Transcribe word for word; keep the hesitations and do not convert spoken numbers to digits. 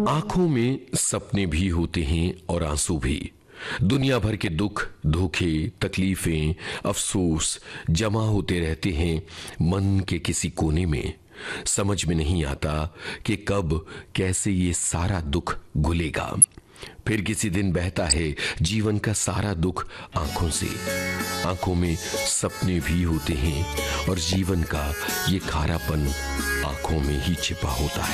आंखों में सपने भी होते हैं और आंसू भी। दुनिया भर के दुख, धोखे, तकलीफें, अफसोस जमा होते रहते हैं मन के किसी कोने में। समझ में नहीं आता कि कब कैसे ये सारा दुख घुलेगा। फिर किसी दिन बहता है जीवन का सारा दुख आंखों से। आंखों में सपने भी होते हैं और जीवन का ये खारापन आंखों में ही छिपा होता है।